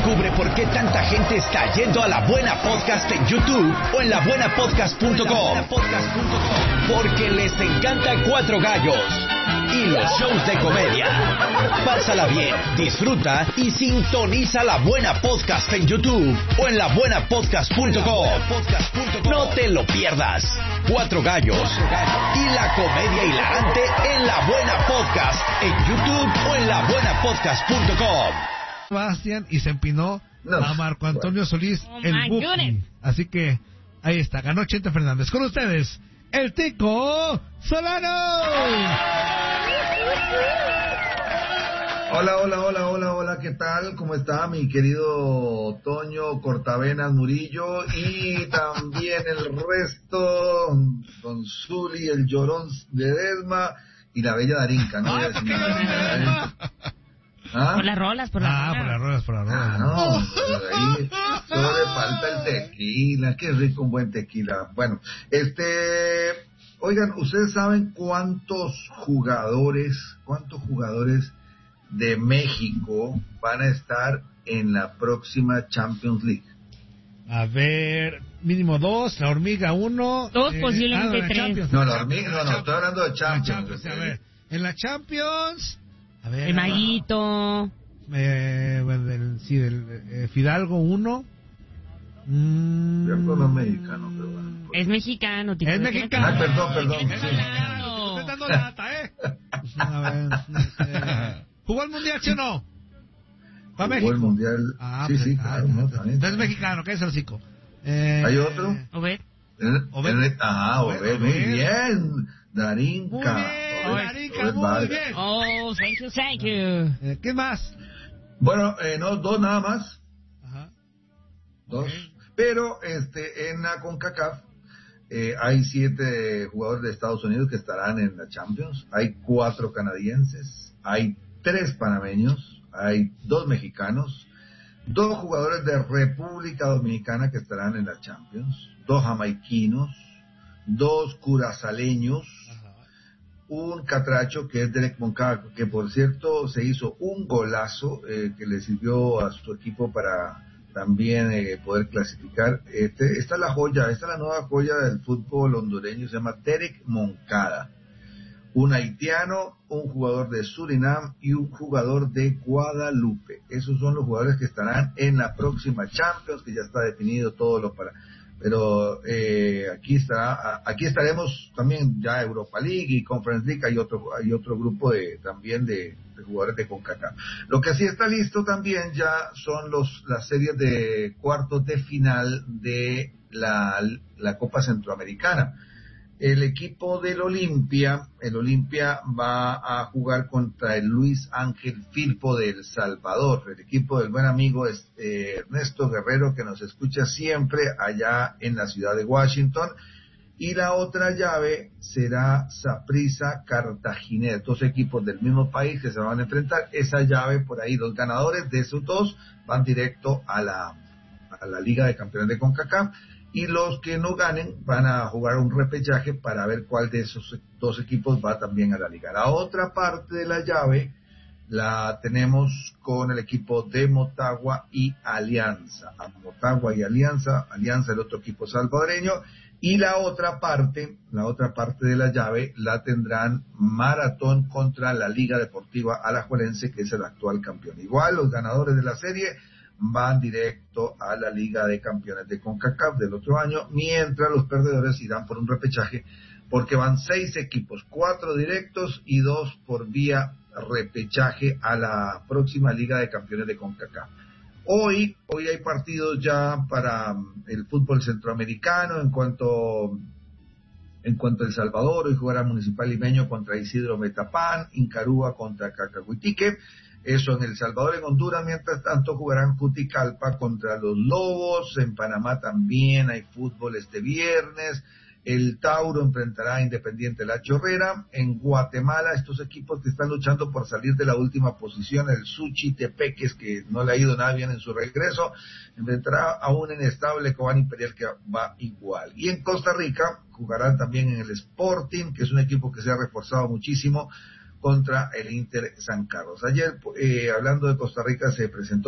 Descubre por qué tanta gente está yendo a La Buena Podcast en YouTube o en labuenapodcast.com. Porque les encanta Cuatro Gallos y los shows de comedia. Pásala bien, disfruta y sintoniza La Buena Podcast en YouTube o en labuenapodcast.com. No te lo pierdas. Cuatro Gallos y la comedia hilarante en La Buena Podcast en YouTube o en labuenapodcast.com. Sebastián y se empinó a Marco Antonio Solís, el Buki. Así que ahí está, ganó Chente Fernández. Con ustedes, el Tico Solano. Hola, ¿qué tal? ¿Cómo está mi querido Toño Cortavenas Murillo? Y también el resto, Don Zuli, el Llorón de Desma y la bella Darinka, ¿no? ¿Ah? Por las rolas. Por las rolas. No, ahí solo le falta el tequila. Qué rico un buen tequila. Bueno, oigan, ¿ustedes saben cuántos jugadores de México van a estar en la próxima Champions League? A ver, mínimo 2, la hormiga 1. 2, posiblemente 3. No, la hormiga, no, estoy hablando de Champions. A ver, en la Champions, a ver. El Maguito. Fidalgo 1. Fidalgo no es mexicano, pero bueno. Es mexicano, tío. Es mexicano. Ah, perdón. Estoy dando lata, A ver, ¿jugó el Mundial, sí o no? ¿Va a México? ¿Jugó el Mundial? Sí, claro. Entonces es mexicano, ¿qué es el cico? ¿Hay otro? Obed. Obed, muy bien. Darinka. Muy bien. Oh, thank you. ¿Qué más? Bueno, no, 2 nada más. Ajá. 2. Okay. Pero en la CONCACAF hay 7 jugadores de Estados Unidos que estarán en la Champions. Hay 4 canadienses. Hay 3 panameños. Hay 2 mexicanos. 2 jugadores de República Dominicana que estarán en la Champions. 2 jamaiquinos. 2 curazaleños. Un catracho que es Derek Moncada, que por cierto se hizo un golazo que le sirvió a su equipo para también poder clasificar. Esta es la nueva joya del fútbol hondureño, se llama Derek Moncada. Un haitiano, un jugador de Surinam y un jugador de Guadalupe. Esos son los jugadores que estarán en la próxima Champions, que ya está definido todo lo para... Pero aquí estaremos también ya Europa League y Conference League. Hay otro grupo también de jugadores de CONCACAF. Lo que sí está listo también ya son las series de cuartos de final de la Copa Centroamericana. El equipo del Olimpia va a jugar contra el Luis Ángel Firpo de El Salvador, el equipo del buen amigo Ernesto Guerrero, que nos escucha siempre allá en la ciudad de Washington. Y la otra llave será Saprissa Cartaginés, 2 equipos del mismo país que se van a enfrentar. Esa llave, por ahí, los ganadores de esos 2 van directo a la Liga de Campeones de CONCACAF. Y los que no ganen van a jugar un repechaje para ver cuál de esos 2 equipos va también a la liga. La otra parte de la llave la tenemos con el equipo de Motagua y Alianza. Motagua y Alianza el otro equipo salvadoreño. Y la otra parte de la llave la tendrán Maratón contra la Liga Deportiva Alajuelense, que es el actual campeón. Igual los ganadores de la serie van directo a la Liga de Campeones de CONCACAF del otro año, mientras los perdedores irán por un repechaje, porque van 6 equipos, 4 directos y 2 por vía repechaje a la próxima Liga de Campeones de CONCACAF. Hoy hay partidos ya para el fútbol centroamericano, en cuanto a El Salvador. Hoy jugará Municipal Limeño contra Isidro Metapán, Incarúa contra Cacahuitique. Eso en El Salvador. En Honduras, mientras tanto, jugarán Juticalpa contra los Lobos. En Panamá también hay fútbol este viernes. El Tauro enfrentará a Independiente La Chorrera. En Guatemala, estos equipos que están luchando por salir de la última posición, el Suchi Tepeques, que no le ha ido nada bien en su regreso, enfrentará a un inestable Cobán Imperial que va igual. Y en Costa Rica jugarán también en el Sporting, que es un equipo que se ha reforzado muchísimo, contra el Inter San Carlos. Ayer, hablando de Costa Rica, se presentó